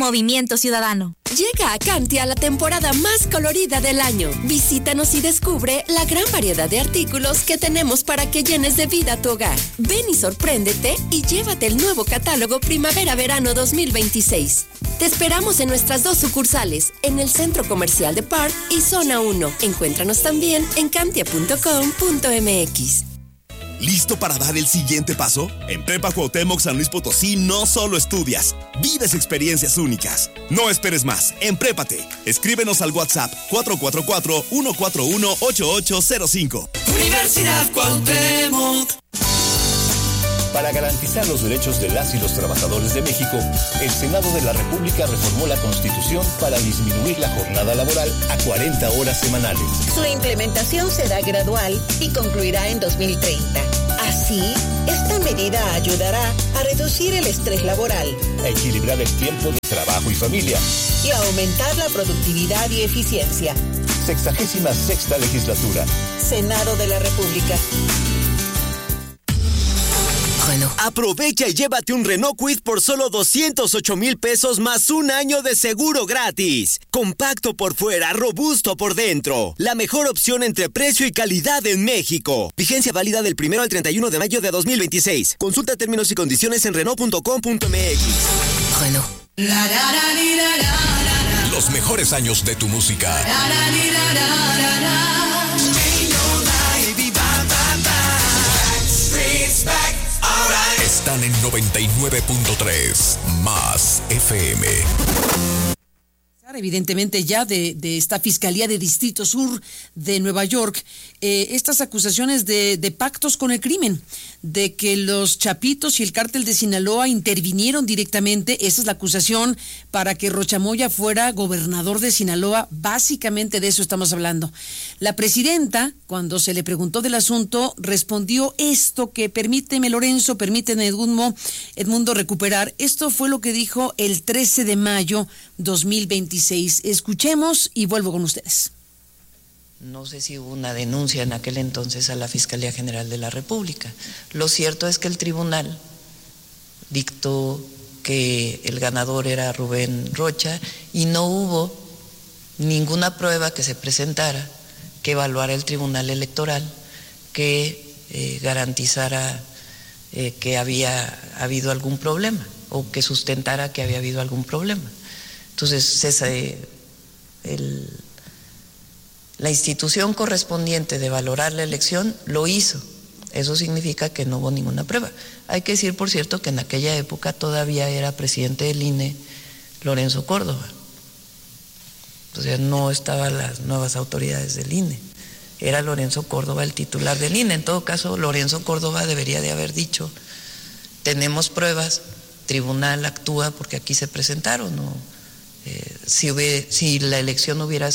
Movimiento Ciudadano. Llega a Cantia la temporada más colorida del año. Visítanos y descubre la gran variedad de artículos que tenemos para que llenes de vida tu hogar. Ven y sorpréndete y llévate el nuevo catálogo Primavera-Verano 2026. Te esperamos en nuestras 2 sucursales, en el Centro Comercial de Park y Zona 1. Encuéntranos también en cantia.com.mx. ¿Listo para dar el siguiente paso? En Prepa Cuauhtémoc San Luis Potosí no solo estudias, vives experiencias únicas. No esperes más, emprépate. Escríbenos al WhatsApp 444-141-8805. Universidad Cuauhtémoc. Para garantizar los derechos de las y los trabajadores de México, el Senado de la República reformó la Constitución para disminuir la jornada laboral a 40 horas semanales. Su implementación será gradual y concluirá en 2030. Así, esta medida ayudará a reducir el estrés laboral, a equilibrar el tiempo de trabajo y familia y a aumentar la productividad y eficiencia. 66ª legislatura. Senado de la República. Aprovecha y llévate un Renault Kwid por solo 208,000 pesos más un año de seguro gratis. Compacto por fuera, robusto por dentro. La mejor opción entre precio y calidad en México. Vigencia válida del 1 al 31 de mayo de 2026. Consulta términos y condiciones en Renault.com.mx. Renault. Los mejores años de tu música. Están en 99.3 más FM. Evidentemente ya de esta Fiscalía de Distrito Sur de Nueva York, estas acusaciones de pactos con el crimen, de que los Chapitos y el Cártel de Sinaloa intervinieron directamente. Esa es la acusación para que Rocha Moya fuera gobernador de Sinaloa. Básicamente de eso estamos hablando. La presidenta, cuando se le preguntó del asunto, respondió esto que permíteme Edmundo recuperar. Esto fue lo que dijo el 13 de mayo 2026. Escuchemos y vuelvo con ustedes. No sé si hubo una denuncia en aquel entonces a la Fiscalía General de la República. Lo cierto es que el tribunal dictó que el ganador era Rubén Rocha y no hubo ninguna prueba que se presentara que evaluara el Tribunal Electoral que garantizara que había habido algún problema o que sustentara que había habido algún problema. Entonces, la institución correspondiente de valorar la elección lo hizo. Eso significa que no hubo ninguna prueba. Hay que decir, por cierto, que en aquella época todavía era presidente del INE Lorenzo Córdoba. O sea, no estaban las nuevas autoridades del INE. Era Lorenzo Córdoba el titular del INE. En todo caso, Lorenzo Córdoba debería de haber dicho, tenemos pruebas, tribunal actúa porque aquí se presentaron, ¿no? Si la elección hubiera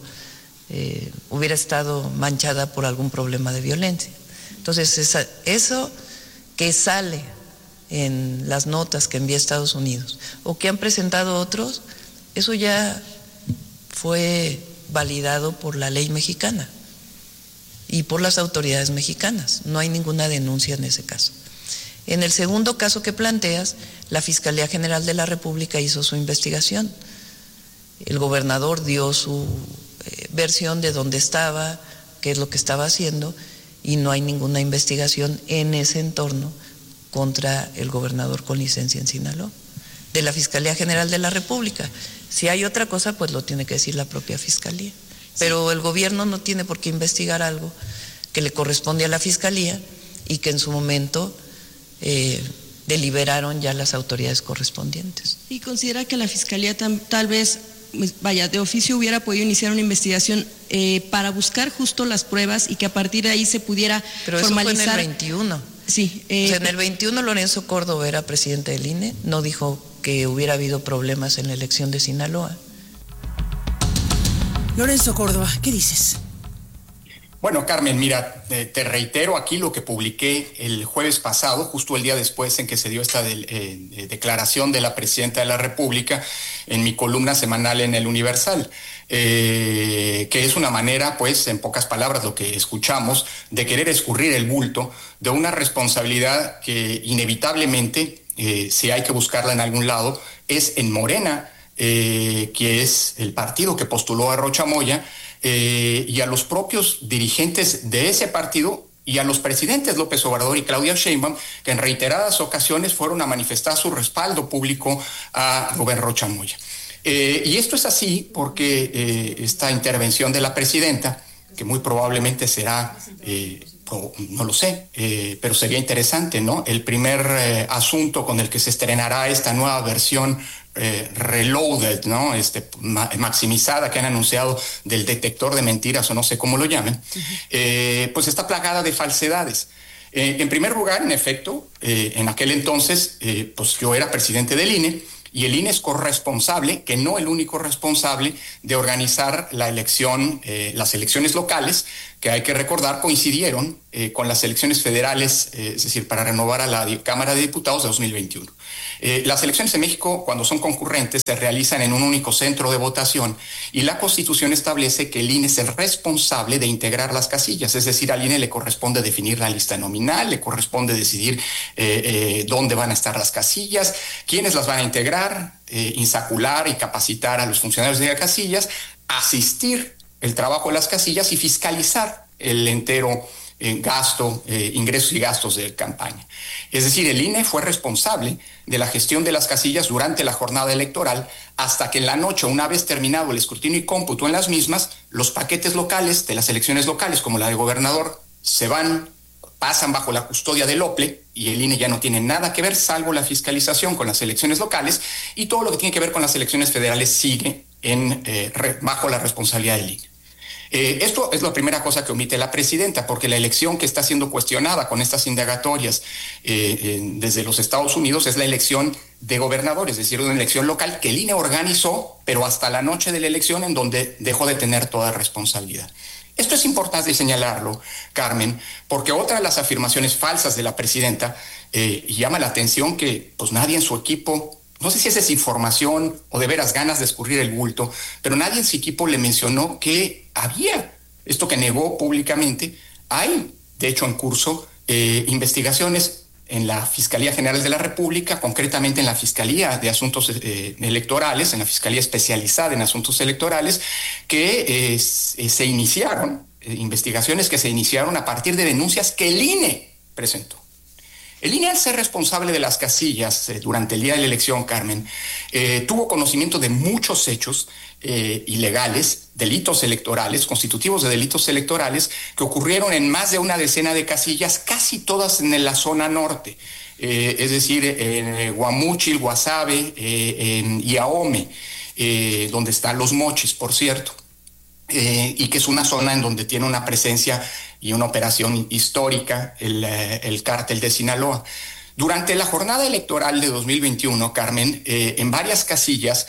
estado manchada por algún problema de violencia. Entonces, eso que sale en las notas que envía Estados Unidos o que han presentado otros, eso ya fue validado por la ley mexicana y por las autoridades mexicanas. No hay ninguna denuncia en ese caso. En el segundo caso que planteas, la Fiscalía General de la República hizo su investigación. El gobernador dio su versión de dónde estaba, qué es lo que estaba haciendo, y no hay ninguna investigación en ese entorno contra el gobernador con licencia en Sinaloa, de la Fiscalía General de la República. Si hay otra cosa, pues lo tiene que decir la propia Fiscalía. Pero el gobierno no tiene por qué investigar algo que le corresponde a la Fiscalía y que en su momento deliberaron ya las autoridades correspondientes. ¿Y considera que la Fiscalía tal vez, de oficio hubiera podido iniciar una investigación para buscar justo las pruebas y que a partir de ahí se pudiera formalizar? Pero eso fue en el 21. Sí. O sea, en el 21 Lorenzo Córdoba era presidente del INE, no dijo que hubiera habido problemas en la elección de Sinaloa. Lorenzo Córdoba, ¿qué dices? Bueno, Carmen, mira, te reitero aquí lo que publiqué el jueves pasado, justo el día después en que se dio esta declaración de la Presidenta de la República en mi columna semanal en El Universal, que es una manera, pues, en pocas palabras, lo que escuchamos, de querer escurrir el bulto de una responsabilidad que inevitablemente, si hay que buscarla en algún lado, es en Morena, que es el partido que postuló a Rocha Moya, y a los propios dirigentes de ese partido y a los presidentes López Obrador y Claudia Sheinbaum, que en reiteradas ocasiones fueron a manifestar su respaldo público a Rubén Rocha Moya. Y esto es así porque esta intervención de la presidenta, que muy probablemente será, no lo sé, pero sería interesante, ¿no? El primer asunto con el que se estrenará esta nueva versión reloaded, ¿no? Maximizada que han anunciado del detector de mentiras o no sé cómo lo llamen, pues está plagada de falsedades. En primer lugar, en efecto, en aquel entonces, pues yo era presidente del INE, y el INE es corresponsable, que no el único responsable, de organizar la elección, las elecciones locales, que hay que recordar coincidieron con las elecciones federales, es decir, para renovar a la Cámara de Diputados de 2021. Las elecciones en México, cuando son concurrentes, se realizan en un único centro de votación, y la Constitución establece que el INE es el responsable de integrar las casillas, es decir, al INE le corresponde definir la lista nominal, le corresponde decidir dónde van a estar las casillas, quiénes las van a integrar, insacular y capacitar a los funcionarios de las casillas, asistir el trabajo de las casillas y fiscalizar el entero gasto, ingresos y gastos de campaña. Es decir, el INE fue responsable de la gestión de las casillas durante la jornada electoral, hasta que en la noche, una vez terminado el escrutinio y cómputo en las mismas, los paquetes locales de las elecciones locales, como la de gobernador, pasan bajo la custodia del OPLE, y el INE ya no tiene nada que ver, salvo la fiscalización con las elecciones locales, y todo lo que tiene que ver con las elecciones federales sigue bajo la responsabilidad del INE. Esto es la primera cosa que omite la presidenta, porque la elección que está siendo cuestionada con estas indagatorias desde los Estados Unidos es la elección de gobernadores, es decir, una elección local que el INE organizó, pero hasta la noche de la elección, en donde dejó de tener toda responsabilidad. Esto es importante señalarlo, Carmen, porque otra de las afirmaciones falsas de la presidenta, llama la atención que pues nadie en su equipo, no sé si esa es información o de veras ganas de escurrir el bulto, pero nadie en su equipo le mencionó que había esto que negó públicamente. Hay, de hecho, en curso investigaciones en la Fiscalía General de la República, concretamente en la Fiscalía de Asuntos Electorales, en la Fiscalía Especializada en Asuntos Electorales, que se iniciaron, investigaciones que se iniciaron a partir de denuncias que el INE presentó. El INE, al ser responsable de las casillas durante el día de la elección, Carmen, tuvo conocimiento de muchos hechos ilegales, delitos electorales, constitutivos de delitos electorales, que ocurrieron en más de una decena de casillas, casi todas en la zona norte, es decir, en Guamúchil, Guasave y Ahome, donde están Los Mochis, por cierto, y que es una zona en donde tiene una presencia y una operación histórica el cártel de Sinaloa. Durante la jornada electoral de 2021, Carmen, en varias casillas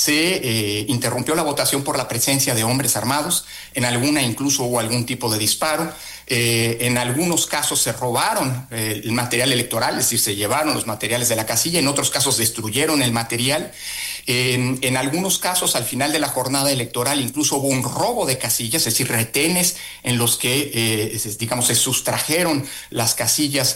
se interrumpió la votación por la presencia de hombres armados, en alguna incluso hubo algún tipo de disparo, en algunos casos se robaron el material electoral, es decir, se llevaron los materiales de la casilla, en otros casos destruyeron el material. En algunos casos, al final de la jornada electoral, incluso hubo un robo de casillas, es decir, retenes en los que, se sustrajeron las casillas,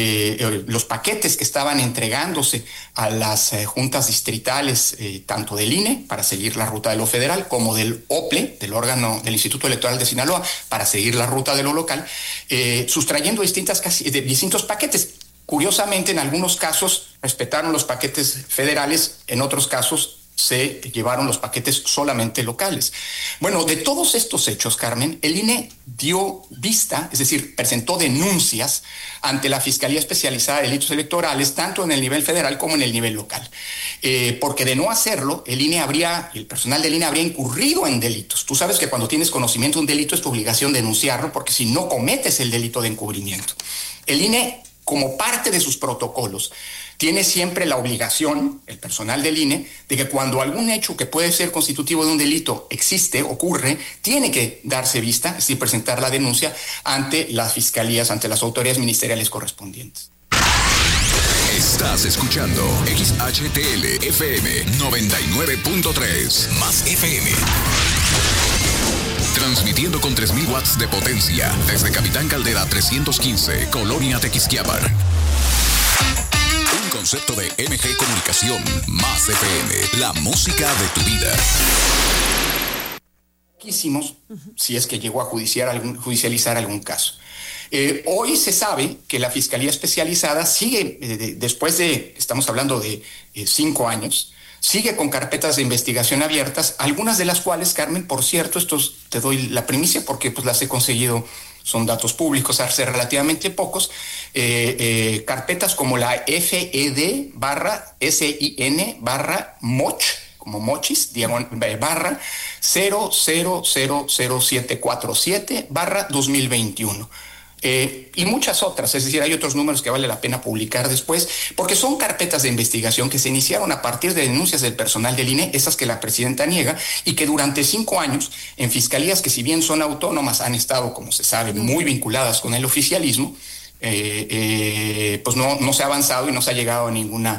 los paquetes que estaban entregándose a las juntas distritales, tanto del INE, para seguir la ruta de lo federal, como del OPLE, del órgano del Instituto Electoral de Sinaloa, para seguir la ruta de lo local, sustrayendo distintos paquetes. Curiosamente, en algunos casos respetaron los paquetes federales, en otros casos se llevaron los paquetes solamente locales. Bueno, de todos estos hechos, Carmen, el INE dio vista, es decir, presentó denuncias ante la Fiscalía Especializada de Delitos Electorales, tanto en el nivel federal como en el nivel local. Porque de no hacerlo, el personal del INE habría incurrido en delitos. Tú sabes que cuando tienes conocimiento de un delito es tu obligación denunciarlo, porque si no cometes el delito de encubrimiento. El INE, como parte de sus protocolos, tiene siempre la obligación, el personal del INE, de que cuando algún hecho que puede ser constitutivo de un delito ocurre, tiene que darse vista, es decir, presentar la denuncia ante las fiscalías, ante las autoridades ministeriales correspondientes. Estás escuchando XHTL FM 99.3 más FM. Transmitiendo con 3,000 watts de potencia desde Capitán Caldera 315, Colonia Tequisquiapan. concepto de MG Comunicación, Más FM, la música de tu vida. Si es que llegó a judicializar algún caso. Hoy se sabe que la Fiscalía Especializada sigue, después de, estamos hablando de 5 años, sigue con carpetas de investigación abiertas, algunas de las cuales, Carmen, por cierto, estos te doy la primicia porque pues las he conseguido, son datos públicos hace relativamente pocos, carpetas como la FED/SIN/MOCH, como mochis, barra 00000747/2021. Y muchas otras, es decir, hay otros números que vale la pena publicar después, porque son carpetas de investigación que se iniciaron a partir de denuncias del personal del INE, esas que la presidenta niega, y que durante 5 años en fiscalías que si bien son autónomas han estado, como se sabe, muy vinculadas con el oficialismo, pues no se ha avanzado y no se ha llegado a ninguna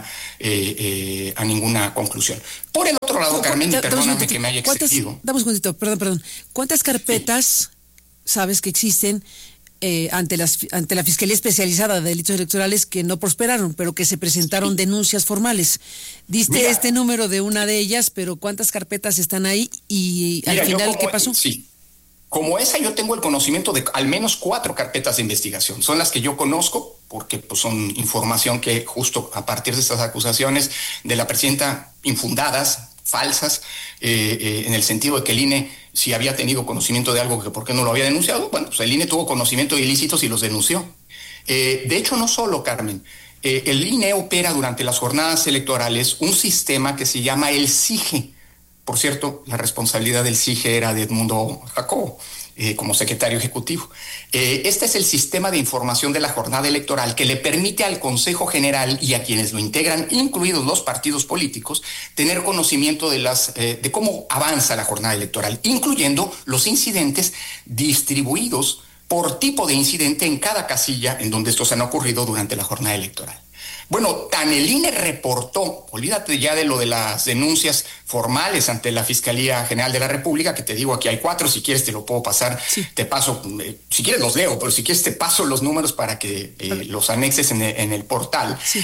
conclusión. Por el otro lado, Carmen, perdóname que me haya excedido. Dame un segundito, perdón. ¿Cuántas carpetas sabes que existen ante la Fiscalía Especializada de Delitos Electorales que no prosperaron, pero que se presentaron denuncias formales? Diste este número de una de ellas, pero ¿cuántas carpetas están ahí? Y al final, ¿qué pasó? Sí. Como esa, yo tengo el conocimiento de al menos 4 carpetas de investigación. Son las que yo conozco, porque pues, son información que justo a partir de estas acusaciones de la presidenta infundadas, falsas, en el sentido de que el INE, si había tenido conocimiento de algo, que por qué no lo había denunciado, bueno, pues el INE tuvo conocimiento de ilícitos y los denunció. De hecho, no solo, Carmen, el INE opera durante las jornadas electorales un sistema que se llama el SIGE. Por cierto, la responsabilidad del SIGE era de Edmundo Jacobo, como secretario ejecutivo. Este es el sistema de información de la jornada electoral que le permite al Consejo General y a quienes lo integran, incluidos los partidos políticos, tener conocimiento de cómo avanza la jornada electoral, incluyendo los incidentes distribuidos por tipo de incidente en cada casilla en donde estos han ocurrido durante la jornada electoral. Bueno, tan el INE reportó, olvídate ya de lo de las denuncias formales ante la Fiscalía General de la República, que te digo, aquí hay 4, si quieres te lo puedo pasar, sí. Te paso, si quieres los leo, pero si quieres te paso los números para que los anexes en el portal, sí.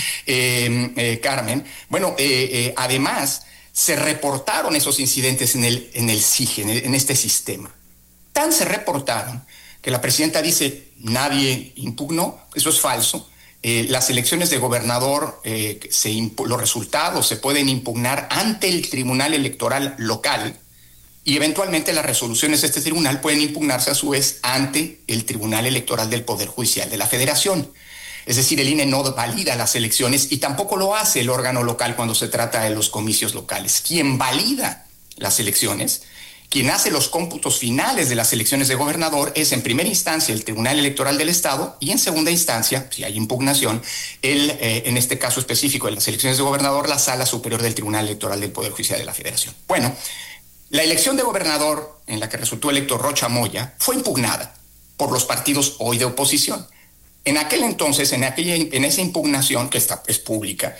Carmen. Bueno, además se reportaron esos incidentes en el SIGE, en este sistema. Tan se reportaron que la presidenta dice, nadie impugnó, eso es falso. Las elecciones de gobernador, los resultados se pueden impugnar ante el Tribunal Electoral local y eventualmente las resoluciones de este tribunal pueden impugnarse a su vez ante el Tribunal Electoral del Poder Judicial de la Federación. Es decir, el INE no valida las elecciones y tampoco lo hace el órgano local cuando se trata de los comicios locales. Quien valida las elecciones, quien hace los cómputos finales de las elecciones de gobernador es en primera instancia el Tribunal Electoral del Estado y en segunda instancia, si hay impugnación, en este caso específico de las elecciones de gobernador, la Sala Superior del Tribunal Electoral del Poder Judicial de la Federación. Bueno, la elección de gobernador en la que resultó electo Rocha Moya fue impugnada por los partidos hoy de oposición. En aquel entonces, en esa impugnación, que es pública,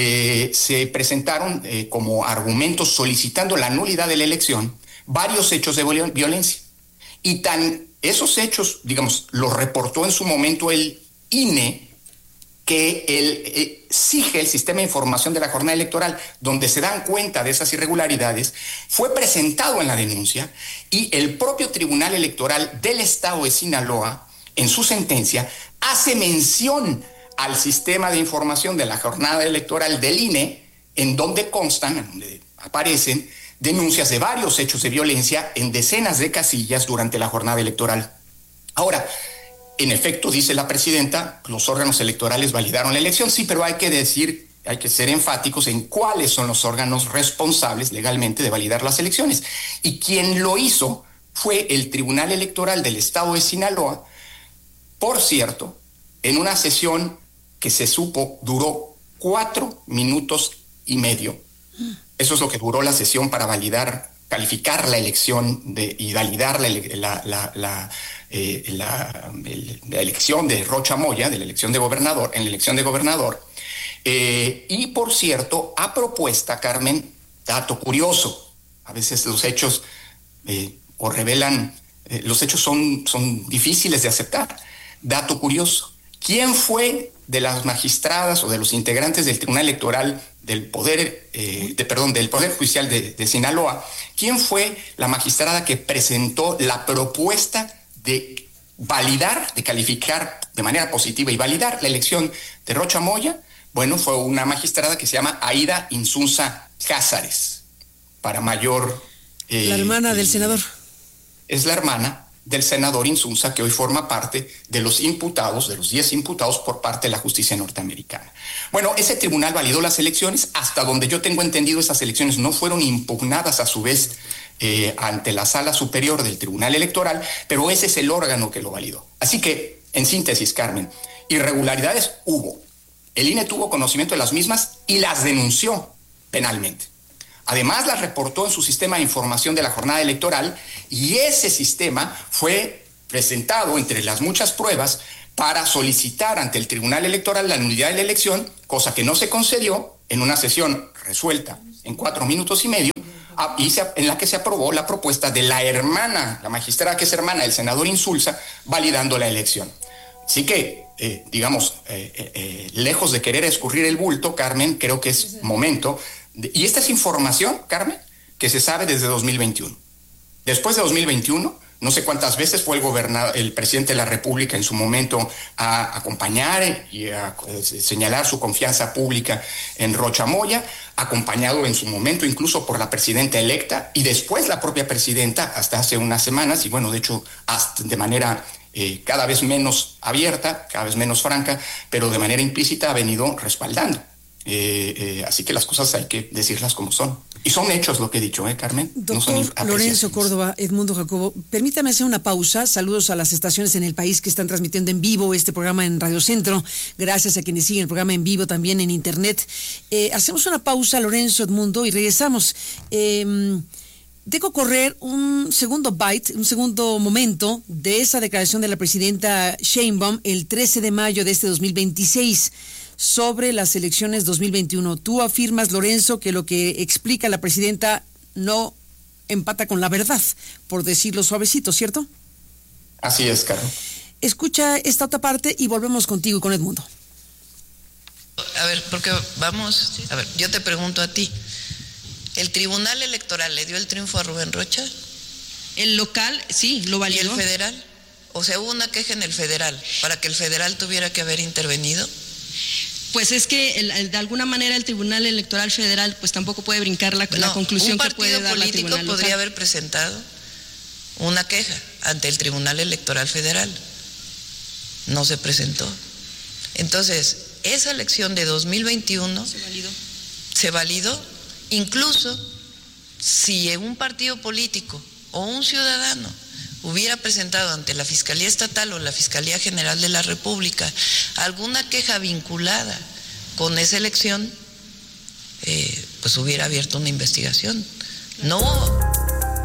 se presentaron como argumentos solicitando la nulidad de la elección varios hechos de violencia. Y esos hechos, digamos, los reportó en su momento el INE, que el SIGE, el Sistema de Información de la Jornada Electoral, donde se dan cuenta de esas irregularidades, fue presentado en la denuncia y el propio Tribunal Electoral del Estado de Sinaloa, en su sentencia, hace mención al Sistema de Información de la Jornada Electoral del INE, en donde constan, en donde aparecen denuncias de varios hechos de violencia en decenas de casillas durante la jornada electoral. Ahora, en efecto, dice la presidenta, los órganos electorales validaron la elección, sí, pero hay que ser enfáticos en cuáles son los órganos responsables legalmente de validar las elecciones. Y quien lo hizo fue el Tribunal Electoral del Estado de Sinaloa, por cierto, en una sesión que se supo duró 4 minutos y medio. Eso es lo que duró la sesión para calificar la elección y validar la elección de Rocha Moya, de la elección de gobernador, en la elección de gobernador. Y por cierto, a propuesta, Carmen, dato curioso, a veces los hechos los hechos son difíciles de aceptar. Dato curioso, ¿Quién fue de las magistradas o de los integrantes del Tribunal Electoral del Poder Judicial de Sinaloa? ¿Quién fue la magistrada que presentó la propuesta de validar, de calificar de manera positiva y validar la elección de Rocha Moya? Bueno, fue una magistrada que se llama Aida Insunza Cázares, para mayor... la hermana del senador. Es la hermana del senador Insunza, que hoy forma parte de los imputados, de los 10 imputados por parte de la justicia norteamericana. Bueno, ese tribunal validó las elecciones. Hasta donde yo tengo entendido, esas elecciones no fueron impugnadas a su vez ante la Sala Superior del Tribunal Electoral, pero ese es el órgano que lo validó. Así que, en síntesis, Carmen, irregularidades hubo. El INE tuvo conocimiento de las mismas y las denunció penalmente. Además, las reportó en su sistema de información de la jornada electoral, y ese sistema fue presentado entre las muchas pruebas para solicitar ante el Tribunal Electoral la nulidad de la elección, cosa que no se concedió en una sesión resuelta en 4 minutos y medio, en la que se aprobó la propuesta de la hermana, la magistrada que es hermana del senador Insulza, validando la elección. Así que, lejos de querer escurrir el bulto, Carmen, creo que es momento... Y esta es información, Carmen, que se sabe desde 2021. Después de 2021, no sé cuántas veces fue el presidente de la República en su momento a acompañar y a señalar su confianza pública en Rocha Moya, acompañado en su momento incluso por la presidenta electa y después la propia presidenta hasta hace unas semanas, y bueno, de hecho, hasta de manera cada vez menos abierta, cada vez menos franca, pero de manera implícita ha venido respaldando. Así que las cosas hay que decirlas como son. Y son hechos lo que he dicho, Carmen. Doctor no son Lorenzo Córdoba, Edmundo Jacobo, permítame hacer una pausa. Saludos a las estaciones en el país que están transmitiendo en vivo este programa en Radio Centro. Gracias a quienes siguen el programa en vivo también en internet. Hacemos una pausa, Lorenzo, Edmundo, y regresamos. Dejo correr un segundo momento de esa declaración de la presidenta Sheinbaum el 13 de mayo de este 2026. Sobre las elecciones 2021. Tú afirmas, Lorenzo, que lo que explica la presidenta no empata con la verdad, por decirlo suavecito, ¿cierto? Así es, Carlos. Escucha esta otra parte y volvemos contigo y con Edmundo. A ver, yo te pregunto a ti. ¿El Tribunal Electoral le dio el triunfo a Rubén Rocha? El local, sí, lo validó. ¿Y el federal? O sea, hubo una queja en el federal para que el federal tuviera que haber intervenido. Pues es que de alguna manera el Tribunal Electoral Federal pues tampoco puede brincar la conclusión que puede dar la Tribunal Local. Un partido político podría haber presentado una queja ante el Tribunal Electoral Federal. No se presentó. Entonces, esa elección de 2021 se validó. Incluso si un partido político o un ciudadano hubiera presentado ante la Fiscalía Estatal o la Fiscalía General de la República alguna queja vinculada con esa elección, pues hubiera abierto una investigación. No